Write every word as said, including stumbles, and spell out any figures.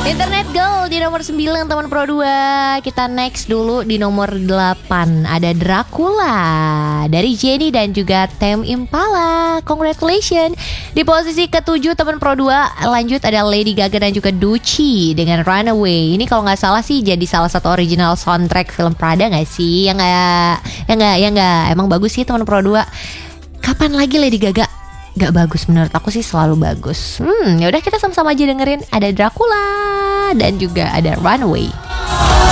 Internet Girl di nomor sembilan teman Pro dua. Kita next dulu di nomor delapan. Ada Dracula dari Jennie dan juga Tame Impala. Congratulations. Di posisi ketujuh teman Pro dua, lanjut ada Lady Gaga dan juga Ducci dengan Runaway. Ini kalau nggak salah sih jadi salah satu original soundtrack film Prada nggak sih? Ya nggak, ya nggak, ya nggak. Emang bagus sih teman Pro dua. Kapan lagi Lady Gaga gak bagus? Menurut aku sih selalu bagus. Hmm, ya udah kita sama-sama aja dengerin. Ada Dracula dan juga ada Runaway.